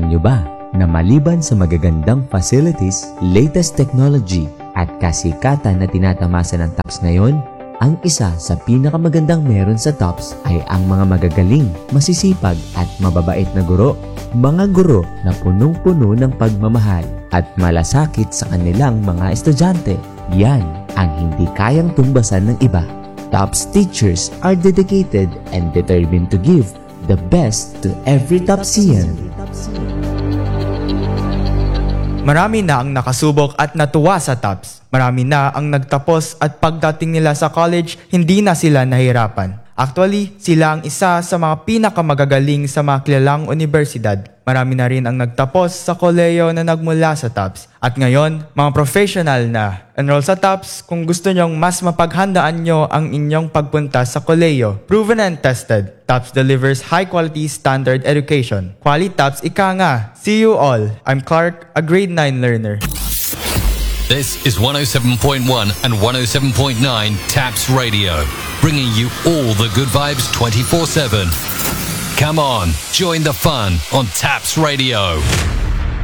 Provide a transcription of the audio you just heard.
Alam nyo ba na maliban sa magagandang facilities, latest technology at kasikatan na tinatamasa ng TOPS ngayon, ang isa sa pinakamagandang meron sa TOPS ay ang mga magagaling, masisipag at mababait na guro. Mga guro na punong-puno ng pagmamahal at malasakit sa kanilang mga estudyante. Yan ang hindi kayang tumbasan ng iba. TOPS teachers are dedicated and determined to give the best to every TOPSian. Marami na ang nakasubok at natuwa sa TOPS. Marami na ang nagtapos at pagdating nila sa college, hindi na sila nahirapan. Actually, sila ang isa sa mga pinakamagagaling sa mga kilalang universidad. Marami na rin ang nagtapos sa koleyo na nagmula sa TOPS. At ngayon, mga professional na. Enroll sa TOPS kung gusto nyong mas mapaghandaan nyo ang inyong pagpunta sa koleyo. Proven and tested. TOPS delivers high-quality standard education. Quality TOPS, ika nga. See you all. I'm Clark, a grade 9 learner. This is 107.1 and 107.9 TAPS Radio, bringing you all the good vibes 24/7. Come on, join the fun on TAPS Radio.